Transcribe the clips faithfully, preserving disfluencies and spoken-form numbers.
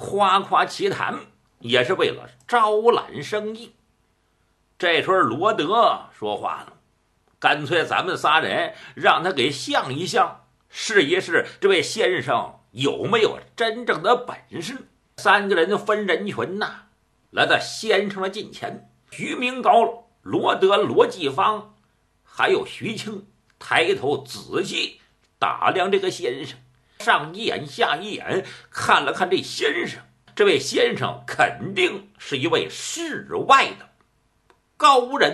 夸夸其谈，也是为了招揽生意。这时候罗德说话了，干脆咱们仨人让他给相一相，试一试这位先生有没有真正的本事。三个人分人群呐、啊，来到先生的近前。徐明高、罗德、罗继芳还有徐庆抬头仔细打量这个先生，上一眼下一眼看了看这先生。这位先生肯定是一位世外的高人。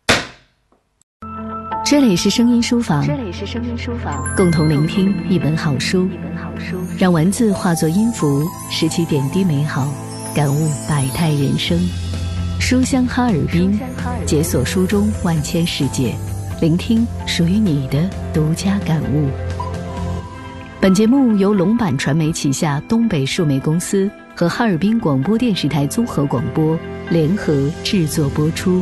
这里是声音书房，这里是声音书房，共同聆听一本好书，一本好书，让文字化作音符，拾起点滴美好，感悟百态人生。书香哈尔滨，解锁书中万千世界，聆听属于你的独家感悟。本节目由龙版传媒旗下东北数媒公司和哈尔滨广播电视台综合广播联合制作播出。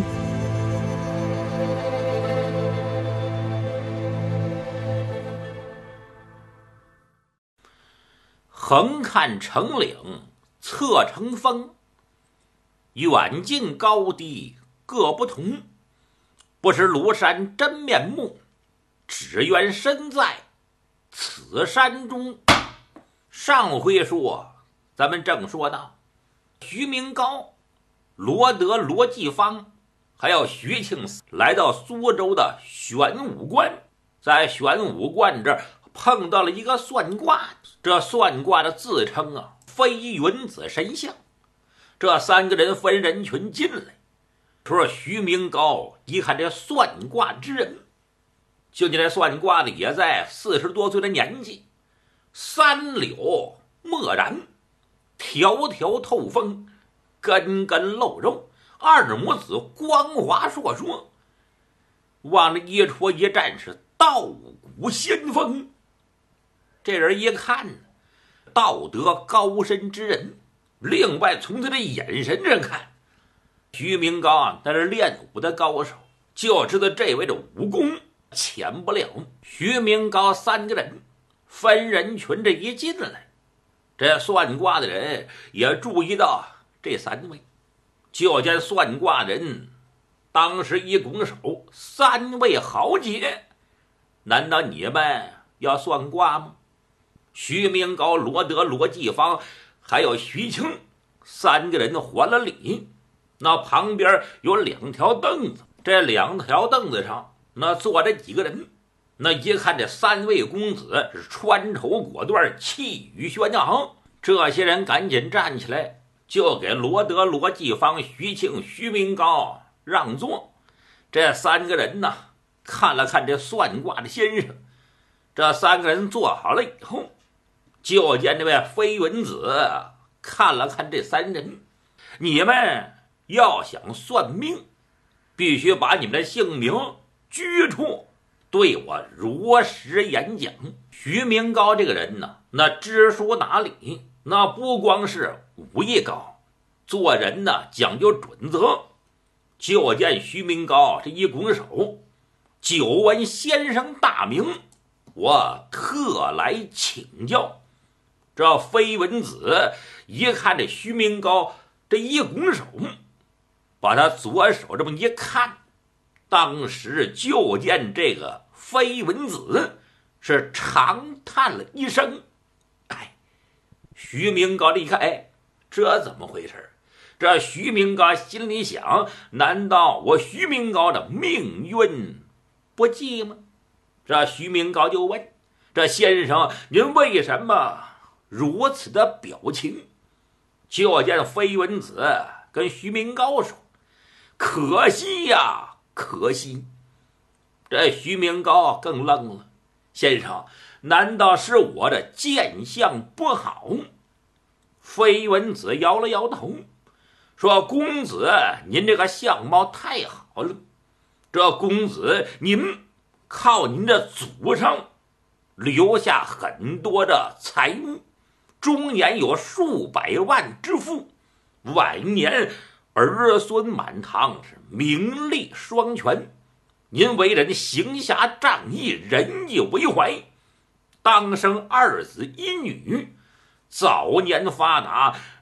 横看成岭侧成峰，远近高低各不同，不识庐山真面目，只缘身在此山中。上回说咱们正说到徐明高、罗德、罗继芳还有徐庆来到苏州的玄武关，在玄武关这儿碰到了一个算卦，这算卦的自称啊飞云子神像。这三个人分人群进来，说徐明高一看这算卦之人，就你这算卦的也在四十多岁的年纪，三绺漠然，条条透风，根根露肉，二母子光华硕硕，往这一戳一站是道骨仙风。这人一看道德高深之人，另外从他的眼神上看，徐明高啊那是练武的高手，就知道这位的武功浅不了。徐明高三个人分人群这一进来，这算卦的人也注意到这三位，就见算卦人当时一拱手，三位豪杰，难道你们要算卦吗？徐明高、罗德、罗继芳还有徐庆三个人还了礼。那旁边有两条凳子，这两条凳子上那坐着几个人，那一看这三位公子是穿绸裹缎，气宇轩昂，这些人赶紧站起来，就给罗德、罗继芳、徐庆、徐明高让座。这三个人呢看了看这算卦的先生，这三个人坐好了以后，就见这位飞云子看了看这三人，你们要想算命，必须把你们的姓名居处对我如实演讲。徐明高这个人呢，那知书达理，那不光是武艺高，做人呢讲究准则。就见徐明高这一拱手，久闻先生大名，我特来请教。这飞云子一看这徐明高这一拱手，把他左手这么一看，当时就见这个飞云子是长叹了一声。哎，徐明高这一看，哎，这怎么回事？这徐明高心里想，难道我徐明高的命运不济吗？这徐明高就问，这先生您为什么如此的表情？就见飞云子跟徐明高说，可惜呀可惜。这徐明高更愣了，先生难道是我的见相不好？飞云子摇了摇头，说公子您这个相貌太好了，这公子您靠您的祖上留下很多的财物，终年有数百万之富，晚年儿孙满堂，是名利双全。您为人行侠仗义，仁义为怀，当生二子一女，早年发达，